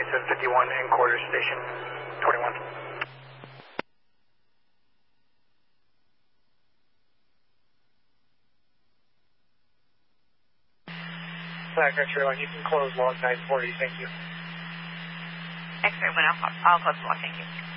751 in quarters, station 21. Flagler Airline, you can close log 940, thank you. X-ray 1 Alpha, I'll close log, thank you.